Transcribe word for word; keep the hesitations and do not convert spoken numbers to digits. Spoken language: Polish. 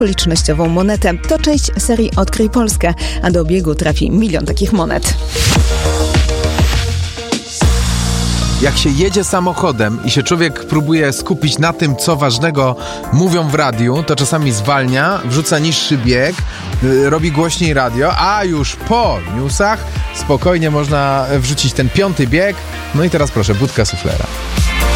okolicznościową monetę. To część serii Odkryj Polskę, a do obiegu trafi milion takich monet. Jak się jedzie samochodem i się człowiek próbuje skupić na tym, co ważnego mówią w radiu, to czasami zwalnia, wrzuca niższy bieg, yy, robi głośniej radio, a już po newsach spokojnie można wrzucić ten piąty bieg. No i teraz proszę, budka suflera.